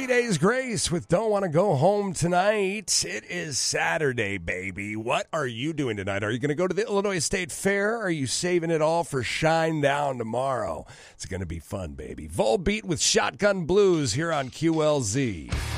3 days grace with Don't Want to Go Home Tonight. It is Saturday, baby. What are you doing tonight? Are you going to go to the Illinois State Fair? Or are you saving it all for Shinedown tomorrow? It's going to be fun, baby. Volbeat with Shotgun Blues here on QLZ.